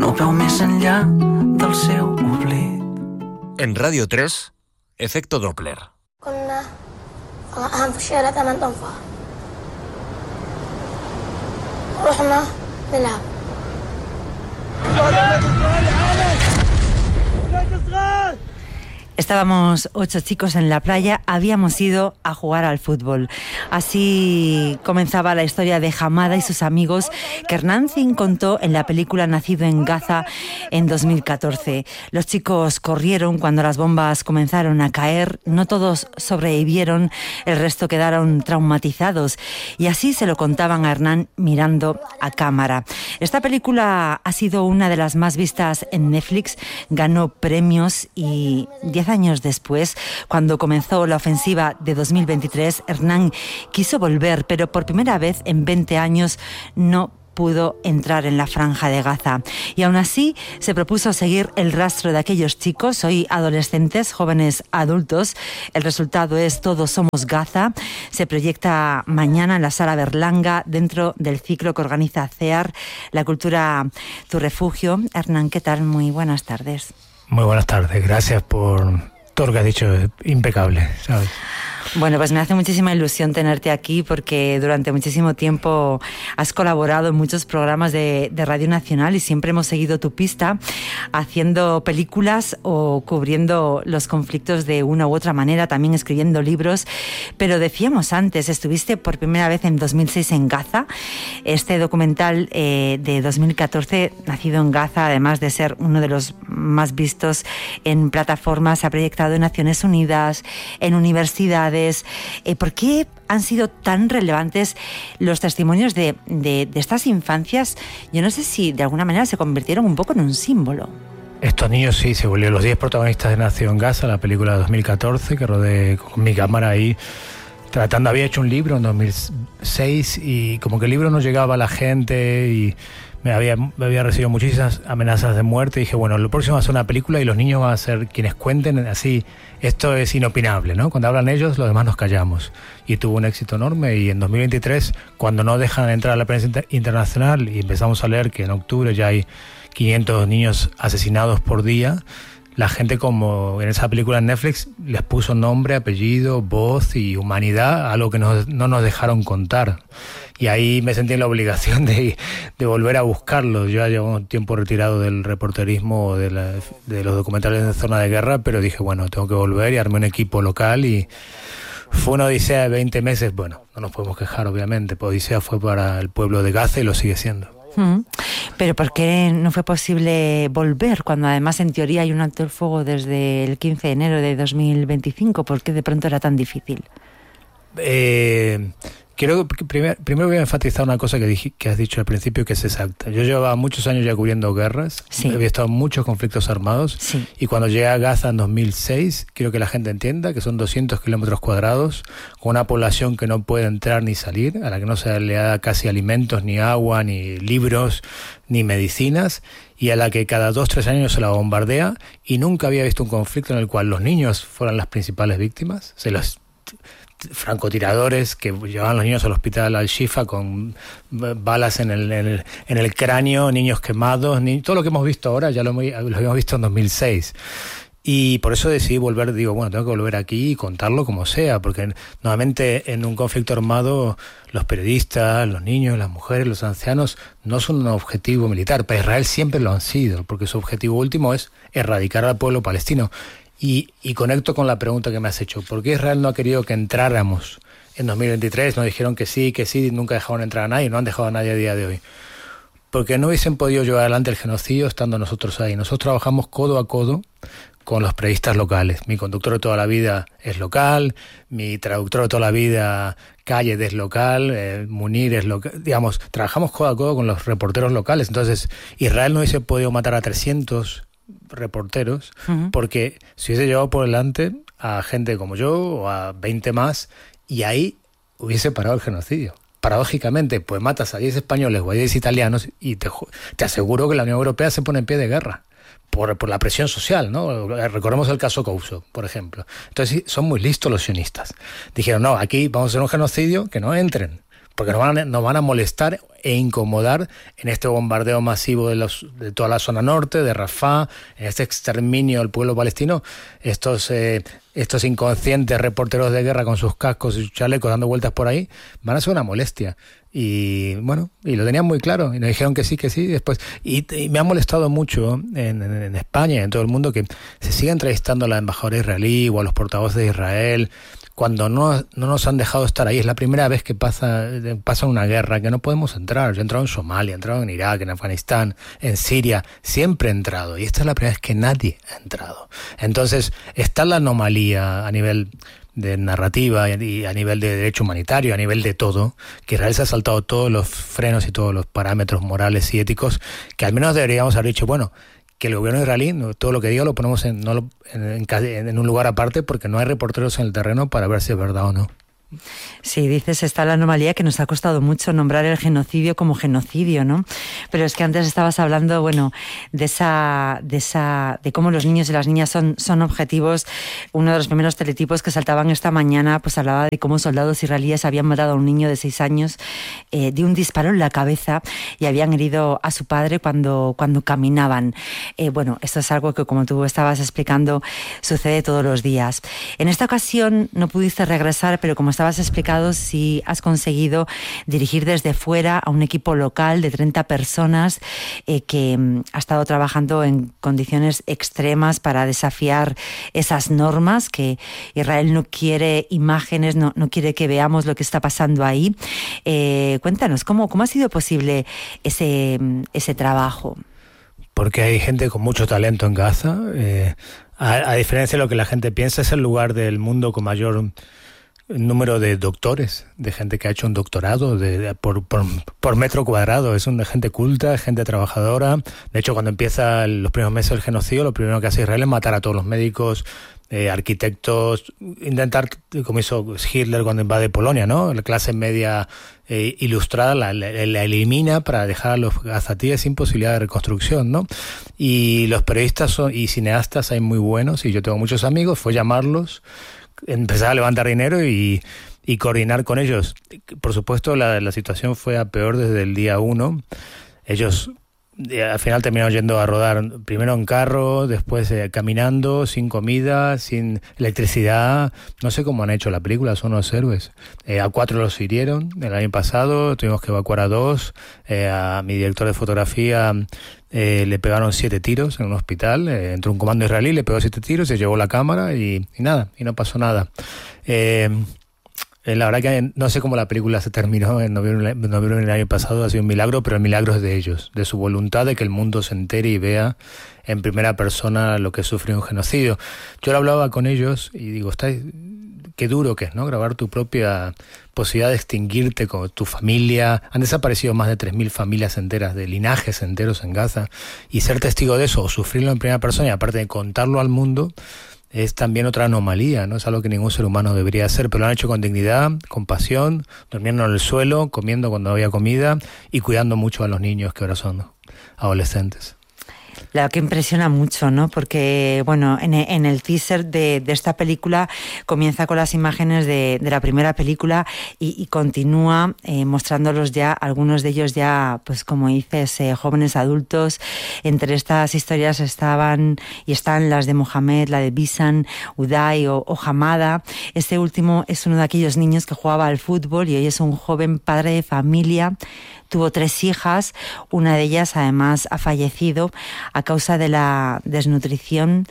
el veu més enllà del seu oblit. En Radio 3, Efecto Doppler. كنا أهم في الشارع 8 أنفار رحنا نلعب. Estábamos 8 chicos en la playa, habíamos ido a jugar al fútbol. Así comenzaba la historia de Hamada y sus amigos que Hernán Zin contó en la película Nacido en Gaza en 2014. Los chicos corrieron cuando las bombas comenzaron a caer, no todos sobrevivieron, el resto quedaron traumatizados y así se lo contaban a Hernán mirando a cámara. Esta película ha sido una de las más vistas en Netflix, ganó premios y 10 años después, cuando comenzó la ofensiva de 2023, Hernán quiso volver, pero por primera vez en 20 años no pudo entrar en la Franja de Gaza. Y aún así se propuso seguir el rastro de aquellos chicos, hoy adolescentes, jóvenes adultos. El resultado es Todos somos Gaza. Se proyecta mañana en la Sala Berlanga dentro del ciclo que organiza CEAR, La Cultura, Tu Refugio. Hernán, ¿qué tal? Muy buenas tardes. Muy buenas tardes, gracias por todo lo que has dicho, impecable, ¿sabes? Bueno, pues me hace muchísima ilusión tenerte aquí porque durante muchísimo tiempo has colaborado en muchos programas de Radio Nacional y siempre hemos seguido tu pista haciendo películas o cubriendo los conflictos de una u otra manera, también escribiendo libros. Pero decíamos antes, estuviste por primera vez en 2006 en Gaza. Este documental de 2014, Nacido en Gaza, además de ser uno de los más vistos en plataformas, se ha proyectado en Naciones Unidas, en universidades. ¿Por qué han sido tan relevantes los testimonios de estas infancias? Yo no sé si de alguna manera se convirtieron un poco en un símbolo. Estos niños sí, se volvieron los 10 protagonistas de Nacido en Gaza, la película de 2014, que rodé con mi cámara ahí. Tratando, había hecho un libro en 2006 y como que el libro no llegaba a la gente y me había recibido muchísimas amenazas de muerte y dije, bueno, lo próximo va a ser una película y los niños van a ser quienes cuenten así. Esto es inopinable, ¿no? Cuando hablan ellos, los demás nos callamos. Y tuvo un éxito enorme y en 2023, cuando no dejan entrar a la prensa internacional y empezamos a leer que en octubre ya hay 500 niños asesinados por día, la gente, como en esa película en Netflix, les puso nombre, apellido, voz y humanidad, algo que no nos dejaron contar. Y ahí me sentí en la obligación de volver a buscarlo. Yo ya llevo un tiempo retirado del reporterismo, de los documentales de zona de guerra, pero dije, bueno, tengo que volver y armé un equipo local y fue una odisea de 20 meses. Bueno, no nos podemos quejar, obviamente. Odisea fue para el pueblo de Gaza y lo sigue siendo. Pero ¿por qué no fue posible volver cuando además en teoría hay un alto el fuego desde el 15 de enero de 2025? ¿Por qué de pronto era tan difícil? Quiero primero voy a enfatizar una cosa que has dicho al principio, que es exacta. Yo llevaba muchos años ya cubriendo guerras, sí. Había estado en muchos conflictos armados, sí. Y cuando llegué a Gaza en 2006, quiero que la gente entienda que son 200 kilómetros cuadrados, con una población que no puede entrar ni salir, a la que no se le da casi alimentos, ni agua, ni libros, ni medicinas, y a la que cada 2-3 años se la bombardea, y nunca había visto un conflicto en el cual los niños fueran las principales víctimas. Francotiradores que llevaban a los niños al hospital Al-Shifa con balas en el cráneo, niños quemados, todo lo que hemos visto ahora ya lo habíamos visto en 2006. Y por eso decidí volver, digo, bueno, tengo que volver aquí y contarlo como sea, porque normalmente en un conflicto armado los periodistas, los niños, las mujeres, los ancianos no son un objetivo militar. Para Israel siempre lo han sido, porque su objetivo último es erradicar al pueblo palestino. Y conecto con la pregunta que me has hecho. ¿Por qué Israel no ha querido que entráramos en 2023? Nos dijeron que sí, nunca dejaron entrar a nadie, no han dejado a nadie a día de hoy. Porque no hubiesen podido llevar adelante el genocidio estando nosotros ahí. Nosotros trabajamos codo a codo con los periodistas locales. Mi conductor de toda la vida es local, mi traductor de toda la vida, Khaled, es local, Munir es local. Digamos, trabajamos codo a codo con los reporteros locales. Entonces, Israel no hubiese podido matar a 300 reporteros, porque si hubiese llevado por delante a gente como yo o a 20 más, y ahí hubiese parado el genocidio. Paradójicamente, pues matas a 10 españoles o a 10 italianos y te aseguro que la Unión Europea se pone en pie de guerra por la presión social, ¿no? Recordemos el caso Couso, por ejemplo. Entonces son muy listos los sionistas. Dijeron, no, aquí vamos a hacer un genocidio, que no entren. porque nos van a molestar e incomodar en este bombardeo masivo de toda la zona norte, de Rafah, en este exterminio del pueblo palestino. Estos inconscientes reporteros de guerra con sus cascos y sus chalecos dando vueltas por ahí van a ser una molestia. Y bueno, y lo tenían muy claro, y nos dijeron que sí, después. Y me ha molestado mucho en España y en todo el mundo que se siga entrevistando a la embajadora israelí o a los portavoces de Israel cuando no nos han dejado estar ahí. Es la primera vez que pasa una guerra, que no podemos entrar. Yo he entrado en Somalia, he entrado en Irak, en Afganistán, en Siria, siempre he entrado, y esta es la primera vez que nadie ha entrado. Entonces está la anomalía a nivel de narrativa y a nivel de derecho humanitario, a nivel de todo, que Israel se ha saltado todos los frenos y todos los parámetros morales y éticos, que al menos deberíamos haber dicho, bueno, que el gobierno israelí, todo lo que diga lo ponemos en un lugar aparte, porque no hay reporteros en el terreno para ver si es verdad o no. Sí, dices, está la anomalía que nos ha costado mucho nombrar el genocidio como genocidio, ¿no? Pero es que antes estabas hablando, bueno, de cómo los niños y las niñas son objetivos. Uno de los primeros teletipos que saltaban esta mañana, pues hablaba de cómo soldados israelíes habían matado a un niño de 6 años de un disparo en la cabeza y habían herido a su padre cuando caminaban. Bueno, esto es algo que, como tú estabas explicando, sucede todos los días. En esta ocasión no pudiste regresar, pero como estabas explicado, sí has conseguido dirigir desde fuera a un equipo local de 30 personas que ha estado trabajando en condiciones extremas para desafiar esas normas, que Israel no quiere imágenes, no quiere que veamos lo que está pasando ahí. Cuéntanos, ¿cómo ha sido posible ese trabajo? Porque hay gente con mucho talento en Gaza. A diferencia de lo que la gente piensa, es el lugar del mundo con mayor número de doctores, de gente que ha hecho un doctorado por metro cuadrado. Es de gente culta, gente trabajadora. De hecho, cuando empieza los primeros meses del genocidio, lo primero que hace Israel es matar a todos los médicos, arquitectos, intentar, como hizo Hitler cuando invade Polonia, ¿no? La clase media ilustrada la elimina para dejar a los gazatíes sin posibilidad de reconstrucción, ¿no? Y los periodistas y cineastas hay muy buenos, y yo tengo muchos amigos, fue llamarlos, empezar a levantar dinero y coordinar con ellos. Por supuesto, la situación fue a peor desde el día 1. Ellos al final terminaron yendo a rodar primero en carro, después caminando, sin comida, sin electricidad. No sé cómo han hecho la película, son unos héroes. A 4 los hirieron el año pasado, tuvimos que evacuar a 2. A mi director de fotografía le pegaron 7 tiros en un hospital. Entró un comando israelí, le pegó 7 tiros, se llevó la cámara y nada, y no pasó nada. La verdad que no sé cómo la película se terminó en noviembre del año pasado, ha sido un milagro, pero el milagro es de ellos, de su voluntad de que el mundo se entere y vea en primera persona lo que sufre un genocidio. Yo lo hablaba con ellos y digo, qué duro que es, ¿no? Grabar tu propia posibilidad de extinguirte con tu familia. Han desaparecido más de 3.000 familias enteras, de linajes enteros en Gaza, y ser testigo de eso o sufrirlo en primera persona y aparte de contarlo al mundo, es también otra anomalía, ¿no? Es algo que ningún ser humano debería hacer, pero lo han hecho con dignidad, con pasión, durmiendo en el suelo, comiendo cuando no había comida y cuidando mucho a los niños que ahora son adolescentes. La que impresiona mucho, ¿no? Porque, bueno, en el teaser de esta película comienza con las imágenes de la primera película y continúa mostrándolos ya, algunos de ellos ya, pues como dices, jóvenes adultos. Entre estas historias están las de Mohamed, la de Bisan, Uday o Hamada. Este último es uno de aquellos niños que jugaba al fútbol y hoy es un joven padre de familia. Tuvo 3 hijas, una de ellas además ha fallecido a causa de la desnutrición.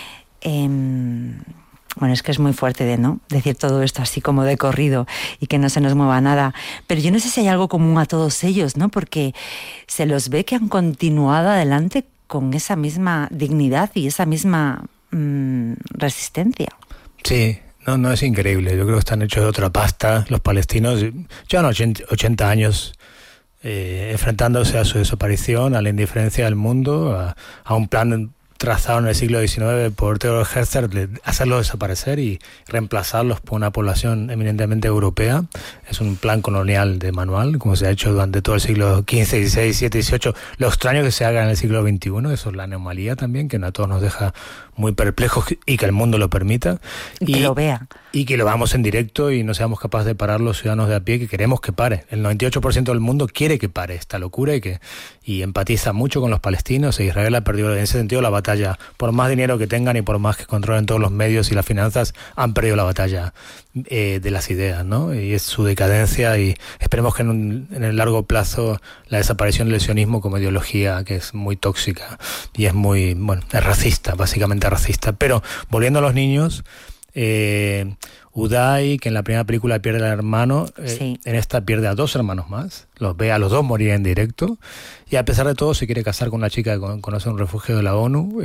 Bueno, es que es muy fuerte ¿no? Decir todo esto así como de corrido y que no se nos mueva nada. Pero yo no sé si hay algo común a todos ellos, ¿no? Porque se los ve que han continuado adelante con esa misma dignidad y esa misma resistencia. Sí. No, es increíble. Yo creo que están hechos de otra pasta. Los palestinos llevan 80 años enfrentándose a su desaparición, a la indiferencia del mundo, a un plan trazado en el siglo XIX por Theodor Herzl, de hacerlos desaparecer y reemplazarlos por una población eminentemente europea. Es un plan colonial de manual, como se ha hecho durante todo el siglo XV, XVI, XVII, XVIII. Lo extraño que se haga en el siglo XXI, eso es la anomalía también, que a todos nos deja muy perplejos y que el mundo lo permita. Y que lo vea. Y que lo veamos en directo y no seamos capaces de parar los ciudadanos de a pie, que queremos que pare. El 98% del mundo quiere que pare esta locura y empatiza mucho con los palestinos, e Israel ha perdido en ese sentido la batalla. Por más dinero que tengan y por más que controlen todos los medios y las finanzas, han perdido la batalla de las ideas, ¿no? Y es su decadencia, y esperemos que en el largo plazo la desaparición del sionismo como ideología, que es muy tóxica y es muy, bueno, es racista, básicamente racista. Pero volviendo a los niños, Uday, que en la primera película pierde al hermano, sí, en esta pierde a 2 hermanos más, los ve a los 2 morir en directo, y a pesar de todo se quiere casar con una chica que conoce un refugio de la ONU.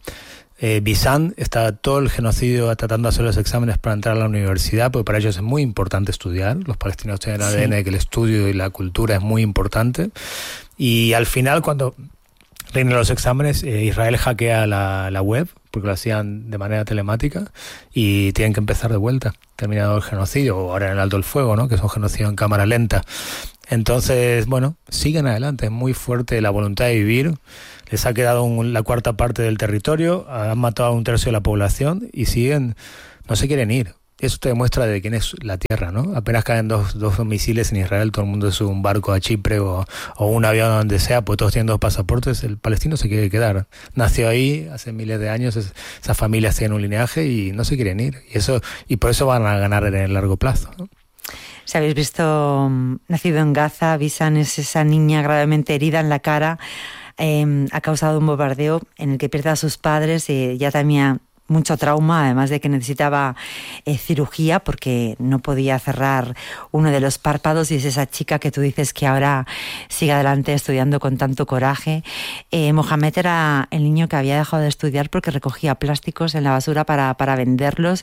Bizan está todo el genocidio tratando de hacer los exámenes para entrar a la universidad, porque para ellos es muy importante estudiar. Los palestinos tienen el ADN de que el estudio y la cultura es muy importante, y al final, cuando rinden los exámenes, Israel hackea la web, porque lo hacían de manera telemática, y tienen que empezar de vuelta, terminado el genocidio, o ahora en el alto el fuego, ¿no?, que es un genocidio en cámara lenta. Entonces, bueno, siguen adelante, es muy fuerte la voluntad de vivir. Les ha quedado la cuarta parte del territorio, han matado a 1/3 de la población y siguen, no se quieren ir. Eso te demuestra de quién es la tierra, ¿no? Apenas caen dos misiles en Israel, todo el mundo sube un barco a Chipre o un avión a donde sea, pues todos tienen 2 pasaportes, el palestino se quiere quedar. Nació ahí hace miles de años, esas familias tienen un lineaje y no se quieren ir. Y por eso van a ganar en el largo plazo, ¿no? Si habéis visto Nacido en Gaza, Bizan es esa niña gravemente herida en la cara, ha causado un bombardeo en el que pierde a sus padres, y ya tenía mucho trauma, además de que necesitaba cirugía porque no podía cerrar uno de los párpados, y es esa chica que tú dices que ahora sigue adelante estudiando con tanto coraje. Mohamed era el niño que había dejado de estudiar porque recogía plásticos en la basura para venderlos,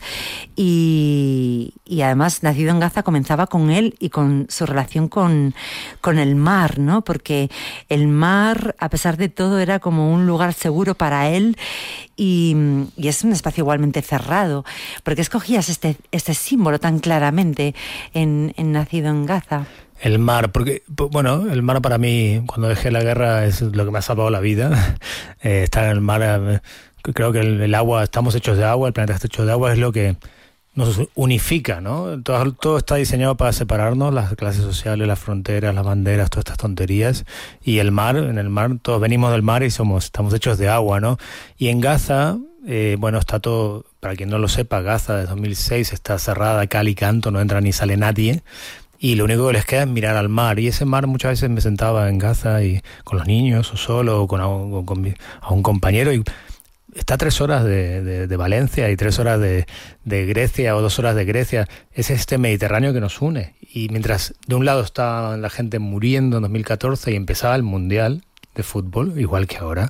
y además Nacido en Gaza comenzaba con él y con su relación con el mar, ¿no? Porque el mar, a pesar de todo, era como un lugar seguro para él, y es un espacio igualmente cerrado. ¿Por qué escogías este símbolo tan claramente en Nacido en Gaza? El mar, porque, bueno, el mar para mí, cuando dejé la guerra, es lo que me ha salvado la vida. Estar en el mar, creo que el agua, estamos hechos de agua, el planeta está hecho de agua, es lo que nos unifica, ¿no? Todo está diseñado para separarnos, las clases sociales, las fronteras, las banderas, todas estas tonterías. Y el mar, en el mar, todos venimos del mar y estamos hechos de agua, ¿no? Y en Gaza, bueno, está todo, para quien no lo sepa, Gaza desde 2006 está cerrada, cal y canto, no entra ni sale nadie. Y lo único que les queda es mirar al mar. Y ese mar, muchas veces me sentaba en Gaza y con los niños o solo o con a un compañero, y está 3 horas de Valencia y 3 horas de Grecia o 2 horas de Grecia. Es este Mediterráneo que nos une. Y mientras de un lado estaba la gente muriendo en 2014 y empezaba el Mundial de fútbol, igual que ahora,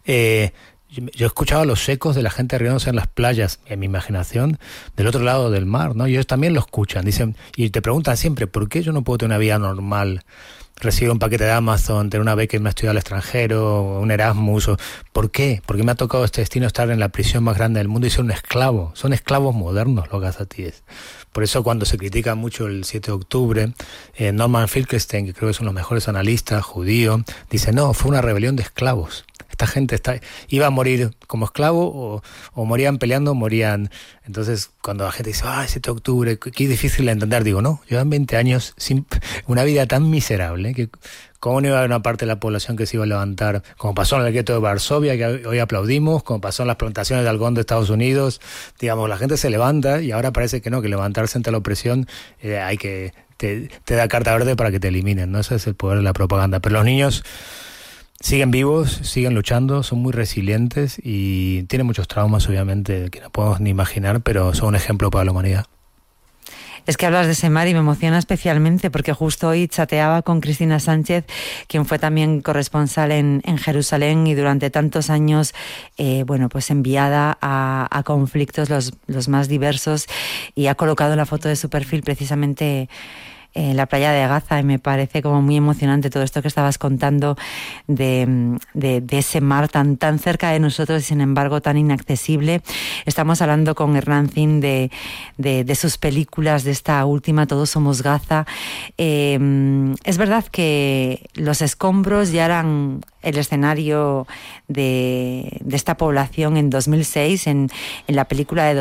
yo escuchaba los ecos de la gente riéndose en las playas, en mi imaginación, del otro lado del mar, ¿no? Y ellos también lo escuchan, dicen, y te preguntan siempre, ¿por qué yo no puedo tener una vida normal? Recibir un paquete de Amazon, tener una beca y me estudiar al extranjero, un Erasmus. ¿Por qué? Porque me ha tocado este destino, estar en la prisión más grande del mundo y ser un esclavo. Son esclavos modernos los gazatíes. Por eso cuando se critica mucho el 7 de octubre, Norman Finkelstein, que creo que es uno de los mejores analistas, judío, dice, no, fue una rebelión de esclavos. Esta gente iba a morir como esclavo o morían peleando, morían. Entonces, cuando la gente dice, 7 de octubre, qué difícil de entender, digo, no, llevan 20 años sin una vida tan miserable que cómo no iba a haber una parte de la población que se iba a levantar, como pasó en el gueto de Varsovia, que hoy aplaudimos, como pasó en las plantaciones de algodón de Estados Unidos. Digamos, la gente se levanta y ahora parece que no, que levantarse ante la opresión hay que te da carta verde para que te eliminen, ¿no? Ese es el poder de la propaganda. Pero los niños siguen vivos, siguen luchando, son muy resilientes y tienen muchos traumas, obviamente, que no podemos ni imaginar, pero son un ejemplo para la humanidad. Es que hablas de ese mar y me emociona especialmente porque justo hoy chateaba con Cristina Sánchez, quien fue también corresponsal en Jerusalén y durante tantos años pues enviada a conflictos los más diversos, y ha colocado en la foto de su perfil precisamente en la playa de Gaza, y me parece como muy emocionante todo esto que estabas contando de ese mar tan cerca de nosotros y sin embargo tan inaccesible. Estamos hablando con Hernán Zin de sus películas, de esta última, Todos somos Gaza. Es verdad que los escombros ya eran el escenario de esta población en 2006, en la película de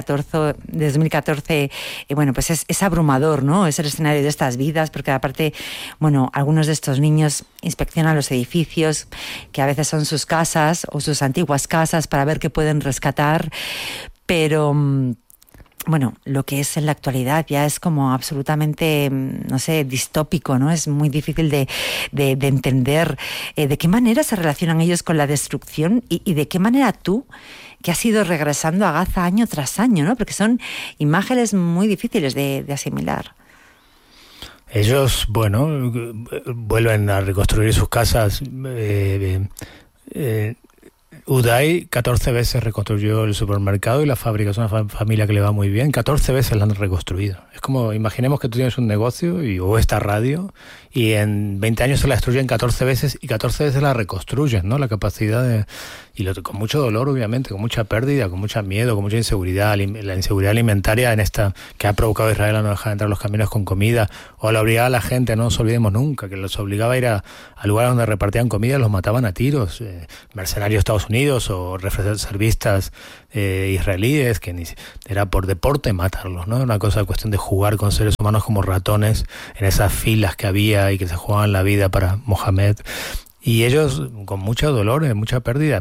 2014, bueno, pues es abrumador, ¿no? Es el escenario de estas vidas, porque aparte, bueno, algunos de estos niños inspeccionan los edificios, que a veces son sus casas o sus antiguas casas, para ver qué pueden rescatar, pero bueno, lo que es en la actualidad ya es como absolutamente, no sé, distópico, ¿no? Es muy difícil de entender de qué manera se relacionan ellos con la destrucción y de qué manera tú, que has ido regresando a Gaza año tras año, ¿no? Porque son imágenes muy difíciles de asimilar. Ellos, bueno, vuelven a reconstruir sus casas. Uday 14 veces reconstruyó el supermercado y la fábrica. Es una familia que le va muy bien. 14 veces la han reconstruido. Es como, imaginemos que tú tienes un negocio o esta radio y en 20 años se la destruyen 14 veces y 14 veces la reconstruyen, ¿no? La capacidad de... con mucho dolor, obviamente, con mucha pérdida, con mucho miedo, con mucha inseguridad. La inseguridad alimentaria que ha provocado Israel a no dejar entrar los camiones con comida, o la obligaba a la gente, no nos olvidemos nunca, que los obligaba a ir a lugares donde repartían comida, los mataban a tiros, mercenarios de Estados Unidos o reservistas israelíes, que era por deporte matarlos, ¿no? Una cuestión de jugar con seres humanos como ratones en esas filas que había y que se jugaban la vida para Mohamed. Y ellos, con mucho dolor, mucha pérdida,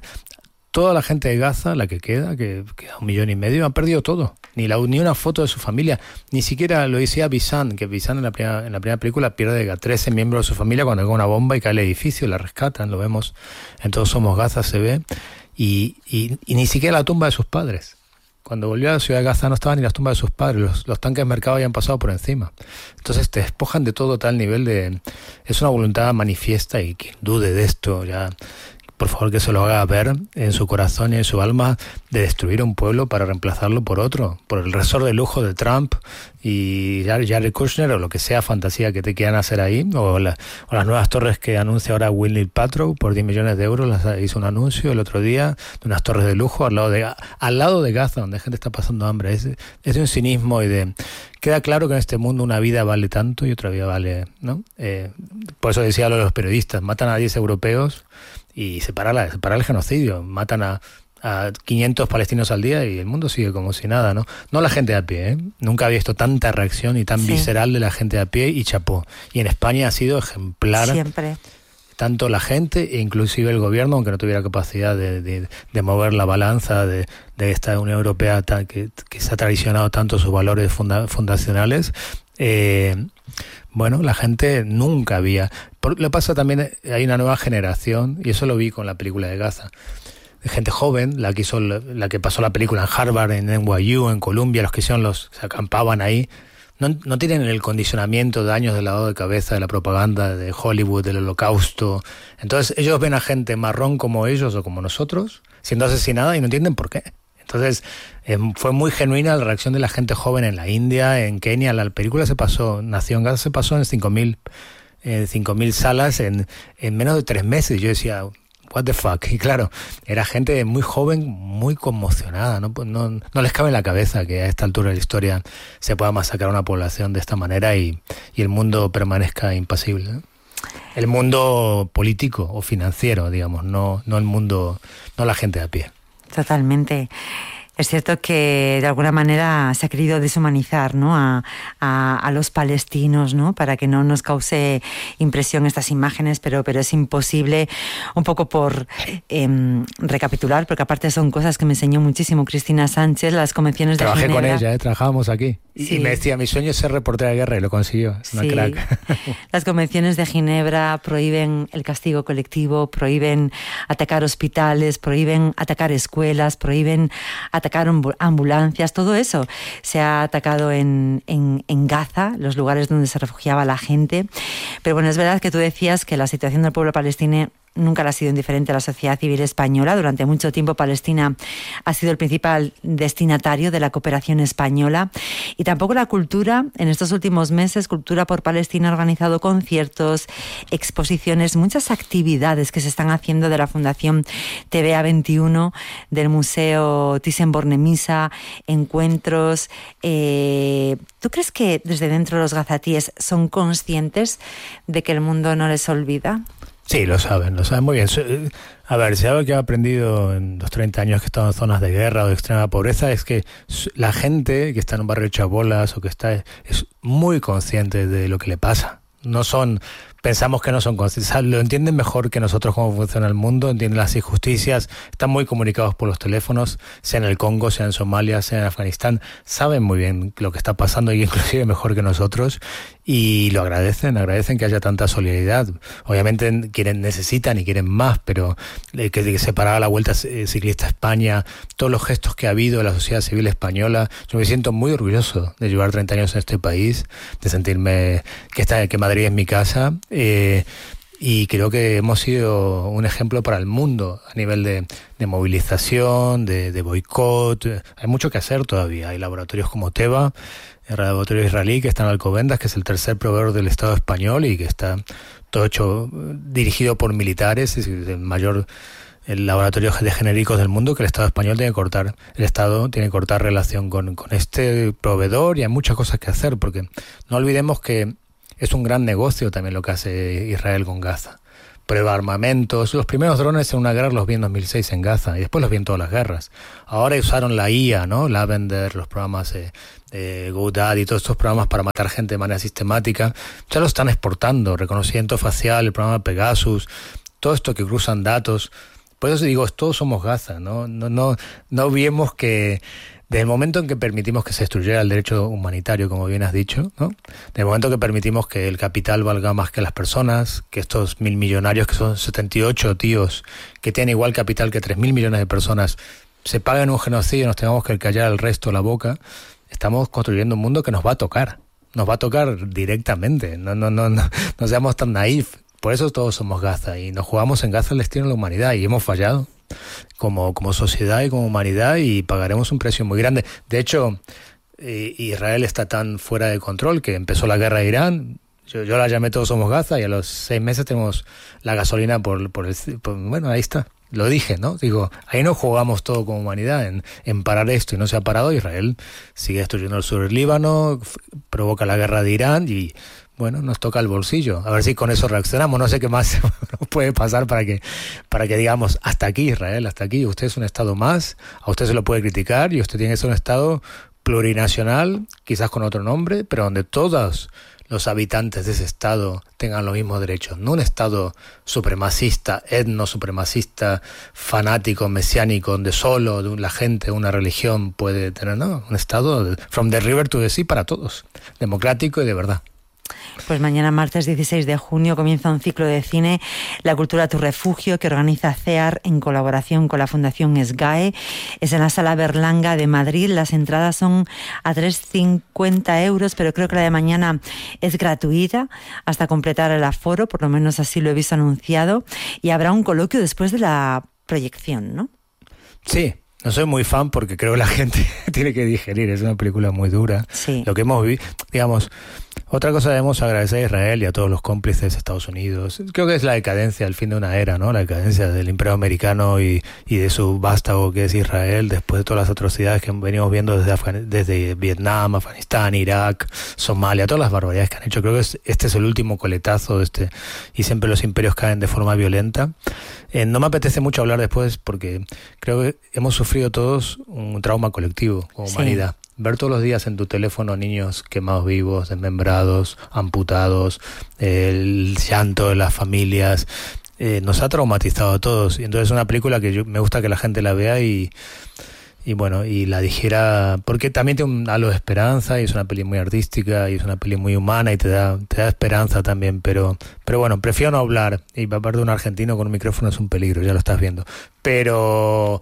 toda la gente de Gaza, la que queda 1,5 millones, han perdido todo. Ni una foto de su familia. Ni siquiera lo decía Bisan, que Bisan en la primera película pierde a 13 miembros de su familia cuando cae una bomba y cae el edificio, la rescatan, lo vemos en Todos somos Gaza, se ve. Y ni siquiera la tumba de sus padres. Cuando volvió a la ciudad de Gaza no estaban ni las tumbas de sus padres, los tanques mercados habían pasado por encima. Entonces te despojan de todo tal nivel de... Es una voluntad manifiesta, y quien dude de esto ya, por favor que se lo haga ver en su corazón y en su alma, de destruir un pueblo para reemplazarlo por otro, por el resort de lujo de Trump y Jared Kushner, o lo que sea fantasía que te quieran hacer ahí, o las nuevas torres que anuncia ahora Gwyneth Paltrow por 10 millones de euros. Hizo un anuncio el otro día de unas torres de lujo al lado de Gaza, donde la gente está pasando hambre. Es de un cinismo queda claro que en este mundo una vida vale tanto y otra vida vale, ¿no? Por eso decía lo de los periodistas, matan a 10 europeos y se para el genocidio, matan a 500 palestinos al día y el mundo sigue como si nada, ¿no? No la gente de a pie, ¿eh? Nunca había visto tanta reacción y tan visceral de la gente de a pie, y chapó. Y en España ha sido ejemplar. Siempre. Tanto la gente e inclusive el gobierno, aunque no tuviera capacidad de mover la balanza de esta Unión Europea que se ha traicionado tanto sus valores fundacionales. Bueno, la gente nunca había... Lo pasa también, hay una nueva generación, y eso lo vi con la película de Gaza, de gente joven, la que pasó la película en Harvard, en NYU, en Columbia, los que se acampaban ahí, no tienen el condicionamiento de años de lavado de cabeza de la propaganda de Hollywood, del Holocausto. Entonces ellos ven a gente marrón como ellos o como nosotros siendo asesinada y no entienden por qué. Entonces fue muy genuina la reacción de la gente joven en la India, en Kenia. La película nació en Gaza, se pasó en 5.000 salas en menos de 3 meses. Yo decía, what the fuck. Y claro, era gente muy joven, muy conmocionada. No les cabe en la cabeza que a esta altura de la historia se pueda masacrar a una población de esta manera y el mundo permanezca impasible, ¿no? El mundo político o financiero, digamos, no el mundo, no la gente de a pie. Totalmente. Es cierto que de alguna manera se ha querido deshumanizar, ¿no? a los palestinos, ¿no? Para que no nos cause impresión estas imágenes, pero es imposible, un poco por recapitular, porque aparte son cosas que me enseñó muchísimo Cristina Sánchez, las convenciones de Ginebra. Trabajé con ella, trabajábamos aquí. Sí. Y me decía, mi sueño es ser reportera de guerra, y lo consiguió. Es una crack. Las convenciones de Ginebra prohíben el castigo colectivo, prohíben atacar hospitales, prohíben atacar escuelas, prohíben atacar ambulancias, todo eso se ha atacado en Gaza, los lugares donde se refugiaba la gente. Pero bueno, es verdad que tú decías que la situación del pueblo palestino nunca le ha sido indiferente a la sociedad civil española. Durante mucho tiempo Palestina ha sido el principal destinatario de la cooperación española, y tampoco la cultura. En estos últimos meses, Cultura por Palestina ha organizado conciertos, exposiciones, muchas actividades que se están haciendo de la Fundación TVA 21, del Museo Thyssen-Bornemisza, encuentros. ¿Tú crees que desde dentro los gazatíes son conscientes de que el mundo no les olvida? Sí, lo saben muy bien. A ver, si algo que he aprendido en los 30 años que he estado en zonas de guerra o de extrema pobreza es que la gente que está en un barrio de chabolas o que está es muy consciente de lo que le pasa. Pensamos que no son conscientes, lo entienden mejor que nosotros cómo funciona el mundo, entienden las injusticias, están muy comunicados por los teléfonos, sea en el Congo, sea en Somalia, sea en Afganistán, saben muy bien lo que está pasando y inclusive mejor que nosotros, y lo agradecen que haya tanta solidaridad. Obviamente necesitan y quieren más, pero que se parara la Vuelta Ciclista a España, todos los gestos que ha habido de la sociedad civil española, yo me siento muy orgulloso de llevar 30 años en este país, de sentirme que Madrid es mi casa. Y creo que hemos sido un ejemplo para el mundo a nivel de movilización, de boicot. Hay mucho que hacer todavía. Hay laboratorios como Teva, el laboratorio israelí que está en Alcobendas, que es el tercer proveedor del Estado español y que está todo hecho, dirigido por militares, es el laboratorio de genéricos del mundo, que el Estado español tiene que cortar relación con este proveedor, y hay muchas cosas que hacer, porque no olvidemos que es un gran negocio también lo que hace Israel con Gaza. Prueba armamentos. Los primeros drones en una guerra los vi en 2006 en Gaza y después los vi en todas las guerras. Ahora usaron la IA, ¿no? Lavender, los programas GoDaddy, todos estos programas para matar gente de manera sistemática. Ya lo están exportando. Reconocimiento facial, el programa Pegasus, todo esto que cruzan datos. Por eso digo, todos somos Gaza, ¿no? No vemos que desde el momento en que permitimos que se destruyera el derecho humanitario, como bien has dicho, ¿no? Desde el momento que permitimos que el capital valga más que las personas, que estos 1.000 millonarios, que son 78 tíos, que tienen igual capital que 3.000 millones de personas, se paguen un genocidio y nos tengamos que callar el resto la boca, estamos construyendo un mundo que nos va a tocar directamente. No seamos tan naif. Por eso todos somos Gaza y nos jugamos en Gaza el destino de la humanidad, y hemos fallado como sociedad y como humanidad, y pagaremos un precio muy grande. De hecho, Israel está tan fuera de control que empezó la guerra de Irán. Yo la llamé Todos somos Gaza, y a los 6 meses tenemos la gasolina bueno, ahí está. Lo dije, ¿no? Digo, ahí nos jugamos todo como humanidad en parar esto, y no se ha parado. Israel sigue destruyendo el sur del Líbano, provoca la guerra de Irán y, bueno, nos toca el bolsillo. A ver si con eso reaccionamos. No sé qué más puede pasar para que digamos, hasta aquí Israel, hasta aquí. Usted es un Estado más, a usted se lo puede criticar, y usted tiene que ser un Estado plurinacional, quizás con otro nombre, pero donde todos los habitantes de ese Estado tengan los mismos derechos. No un Estado supremacista, etno-supremacista, fanático, mesiánico, donde solo la gente, una religión puede tener, no, un Estado from the river to the sea para todos, democrático y de verdad. Pues mañana, martes 16 de junio, comienza un ciclo de cine, La cultura tu refugio, que organiza CEAR en colaboración con la Fundación SGAE. Es en la Sala Berlanga de Madrid. Las entradas son a 3,50 euros, pero creo que la de mañana es gratuita hasta completar el aforo, por lo menos así lo he visto anunciado. Y habrá un coloquio después de la proyección, ¿no? Sí. No soy muy fan porque creo que la gente tiene que digerir. Es una película muy dura. Sí. Lo que hemos visto, digamos, otra cosa debemos agradecer a Israel y a todos los cómplices de Estados Unidos. Creo que es la decadencia, el fin de una era, ¿no? La decadencia del imperio americano y de su vástago que es Israel, después de todas las atrocidades que venimos viendo desde Vietnam, Afganistán, Irak, Somalia, todas las barbaridades que han hecho. Creo que este es el último coletazo y siempre los imperios caen de forma violenta. No me apetece mucho hablar después porque creo que hemos sufrido todos un trauma colectivo como humanidad. Ver todos los días en tu teléfono niños quemados vivos, desmembrados, amputados, el llanto de las familias, nos ha traumatizado a todos. Y entonces es una película que me gusta que la gente la vea y bueno, y la dijera, porque también tiene un halo de esperanza, y es una peli muy artística, y es una peli muy humana, y te da esperanza también, pero bueno, prefiero no hablar, y aparte de un argentino con un micrófono es un peligro, ya lo estás viendo, pero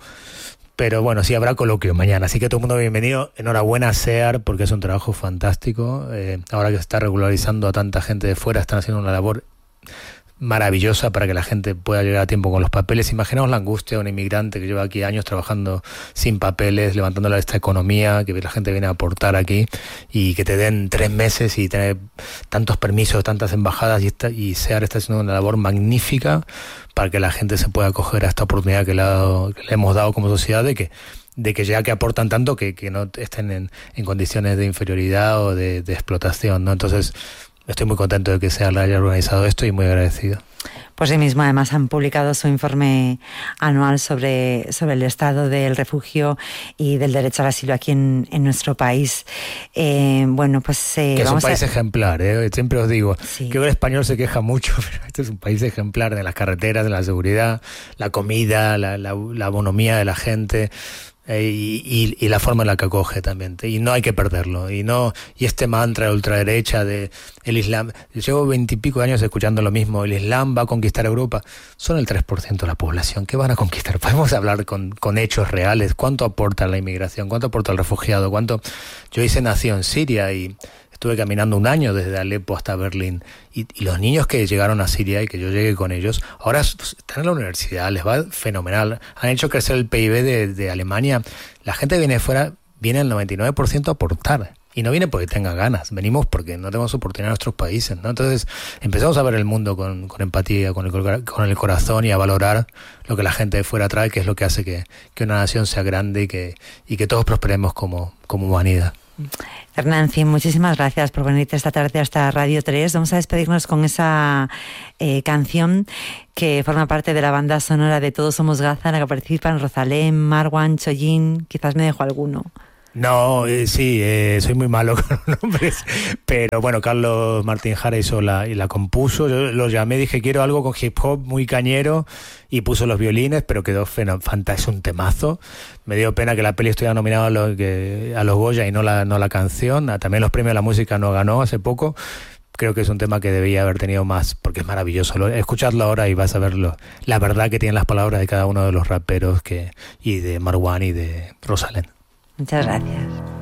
bueno, sí habrá coloquio mañana, así que todo el mundo bienvenido. Enhorabuena a CEAR, porque es un trabajo fantástico. Ahora que se está regularizando a tanta gente de fuera, están haciendo una labor maravillosa para que la gente pueda llegar a tiempo con los papeles. Imaginaos la angustia de un inmigrante que lleva aquí años trabajando sin papeles, levantando esta economía, que la gente viene a aportar aquí, y que te den 3 meses y tener tantos permisos, tantas embajadas, y SEAR está haciendo una labor magnífica para que la gente se pueda acoger a esta oportunidad que le hemos dado como sociedad de que ya que aportan tanto, que no estén en condiciones de inferioridad o de explotación, ¿no? Entonces, estoy muy contento de que SEAR haya organizado esto y muy agradecido. Pues sí mismo, además han publicado su informe anual sobre el estado del refugio y del derecho al asilo aquí en nuestro país. Bueno, pues que es un país ejemplar, siempre os digo, sí. Que el español se queja mucho, pero este es un país ejemplar de las carreteras, de la seguridad, la comida, la bonomía de la gente. Y la forma en la que acoge también, y no hay que perderlo, y este mantra de ultraderecha de el Islam, llevo 20 y pico años escuchando lo mismo, el Islam va a conquistar Europa. Son el 3% de la población, ¿qué van a conquistar? Podemos hablar con hechos reales, cuánto aporta la inmigración, cuánto aporta el refugiado, yo nací en Siria y estuve caminando 1 año desde Alepo hasta Berlín, y los niños que llegaron a Siria y que yo llegué con ellos, ahora están en la universidad, les va fenomenal, han hecho crecer el PIB de Alemania. La gente viene de fuera, viene el 99% a aportar, y no viene porque tenga ganas, venimos porque no tenemos oportunidad en nuestros países, ¿no? Entonces empezamos a ver el mundo con empatía, con el corazón, y a valorar lo que la gente de fuera trae, que es lo que hace que una nación sea grande y que todos prosperemos como humanidad. Hernán, muchísimas gracias por venirte esta tarde hasta Radio 3. Vamos a despedirnos con esa canción que forma parte de la banda sonora de Todos Somos Gaza, en la que participan Rosalén, Marwan, Choyin, quizás me dejo alguno. No, sí, soy muy malo con los nombres, pero bueno, Carlos Martín Jara hizo y la compuso. Yo lo llamé, dije quiero algo con hip hop muy cañero, y puso los violines, pero quedó fantástico, es un temazo. Me dio pena que la peli estuviera nominada a los Goya y no la canción. También los premios de la música no ganó hace poco. Creo que es un tema que debía haber tenido más, porque es maravilloso. Escuchadlo ahora y vas a ver la verdad que tienen las palabras de cada uno de los raperos y de Marwan y de Rosalén. Muchas gracias.